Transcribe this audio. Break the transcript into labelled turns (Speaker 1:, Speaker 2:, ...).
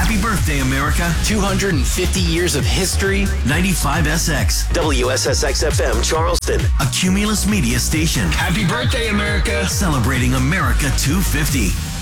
Speaker 1: Happy birthday, America.
Speaker 2: 250 years of history.
Speaker 1: 95SX.
Speaker 3: WSSX FM, Charleston.
Speaker 1: A Cumulus Media station.
Speaker 4: Happy birthday, America.
Speaker 1: Celebrating America 250.